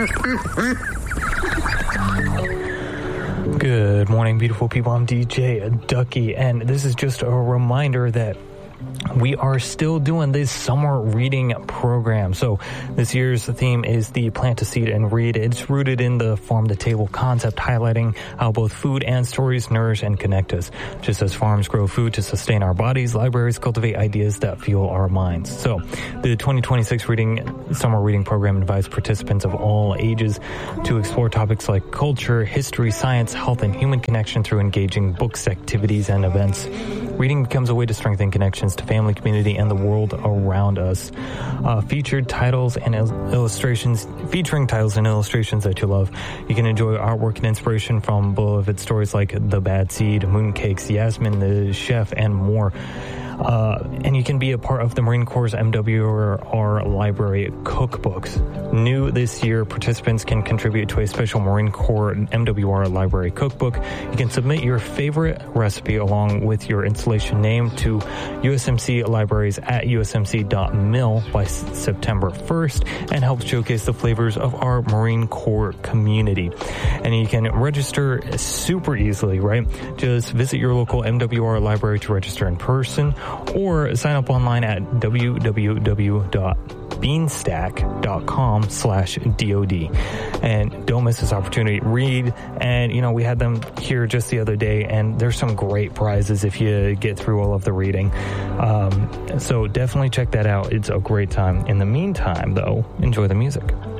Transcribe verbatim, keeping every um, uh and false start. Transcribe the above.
Good morning, beautiful people. I'm D J Ducky, and this is just a reminder that we are still doing this summer reading program. So this year's theme is the Plant a Seed and Read. It's rooted in the farm to table concept, highlighting how both food and stories nourish and connect us. Just as farms grow food to sustain our bodies, libraries cultivate ideas that fuel our minds. So the twenty twenty-six reading summer reading program invites participants of all ages to explore topics like culture, history, science, health, and human connection through engaging books, activities, and events. Reading becomes a way to strengthen connections to family, community, and the world around us. Uh, featured titles and il- illustrations, featuring titles and illustrations that you love. You can enjoy artwork and inspiration from beloved stories like The Bad Seed, Mooncakes, Yasmin the Chef, and more. Uh, and you can be a part of the Marine Corps' M W R Library cookbooks. New this year, participants can contribute to a special Marine Corps M W R Library cookbook. You can submit your favorite recipe along with your installation name to U S M C Libraries at U S M C dot mil by s- September first and help showcase the flavors of our Marine Corps community. And you can register super easily, right? Just visit your local M W R library to register in person, or sign up online at w w w dot beanstack dot com slash D O D. And don't miss this opportunity. Read, and, you know, we had them here just the other day, and there's some great prizes if you get through all of the reading. Um, so definitely check that out. It's a great time. In the meantime, though, enjoy the music.